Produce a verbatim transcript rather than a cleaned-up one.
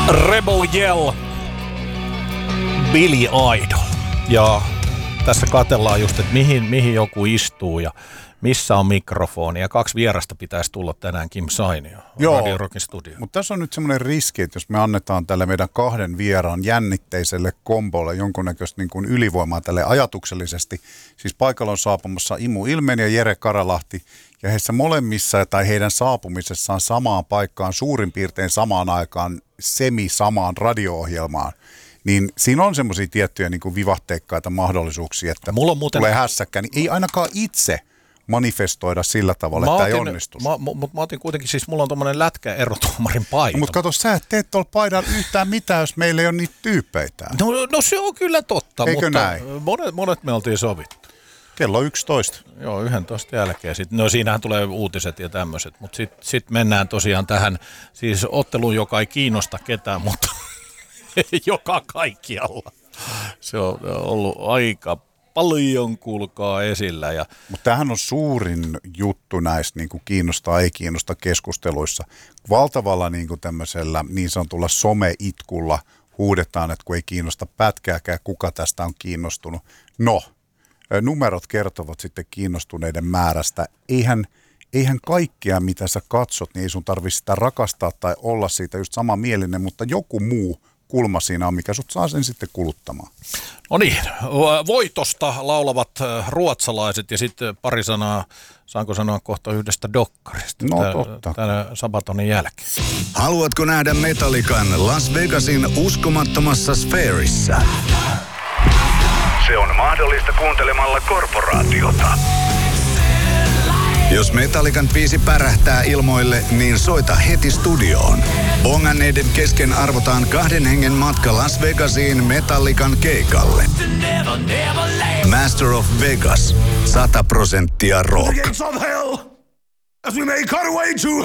Rebel Yell, Billy Idol. Ja tässä katsellaan just, että mihin, mihin joku istuu ja missä on mikrofoni. Ja kaksi vierasta pitäisi tulla tänään, Kim Sainio, Radio Rockin studio. Mutta tässä on nyt semmoinen riski, että jos me annetaan tälle meidän kahden vieraan jännitteiselle kombolle jonkunnäköistä niin kuin ylivoimaa tälle ajatuksellisesti. Siis paikalla on saapumassa Imu Ilmeni ja Jere Karalahti. Ja heissä molemmissa tai heidän saapumisessaan samaan paikkaan suurin piirtein samaan aikaan semi-samaan radio-ohjelmaan. Niin siinä on semmoisia tiettyjä niin kuin vivahteikkaita mahdollisuuksia, että mulla on muuten tulee hässäkkä, niin ei ainakaan itse manifestoida sillä tavalla, mä että otin, ei onnistu. Mutta mä otin kuitenkin, siis mulla on tommonen lätkä erotuomarin paita. No, mutta kato, sä et tee tuolla paidalla yhtään mitään, jos meillä ei ole niitä tyypeitä. No, no se on kyllä totta, eikö mutta näin? Monet, monet me oltiin sovittu. Kello yksitoista. Joo, yhdentoista jälkeen. Sitten, no siinähän tulee uutiset ja tämmöiset, mutta sitten sit mennään tosiaan tähän siis otteluun, joka ei kiinnosta ketään, mutta joka kaikkialla. Se on ollut aika paljon, kuulkaa, esillä. Ja mutta tämähän on suurin juttu näistä niin kuin kiinnostaa, ei kiinnosta keskusteluissa. Valtavalla niin kuin tämmöisellä niin sanotulla some-itkulla huudetaan, että kun ei kiinnosta pätkääkään, kuka tästä on kiinnostunut. No, numerot kertovat sitten kiinnostuneiden määrästä. Eihän, eihän kaikkea, mitä sä katsot, niin ei sun tarvitse sitä rakastaa tai olla siitä just samanmielinen, mutta joku muu kulma siinä on, mikä sut saa sen sitten kuluttamaan. No niin, voitosta laulavat ruotsalaiset ja sitten pari sanaa, saanko sanoa kohta yhdestä dokkarista. No totta. Tänä Sabatonin jälkeen. Haluatko nähdä Metallican Las Vegasin uskomattomassa sfäärissä? Se on mahdollista kuuntelemalla Korporaatiota. Jos Metallican biisi pärähtää ilmoille, niin soita heti studioon. Bonganneiden kesken arvotaan kahden hengen matka Las Vegasiin Metallican keikalle. Master of Vegas. sata prosenttia rock.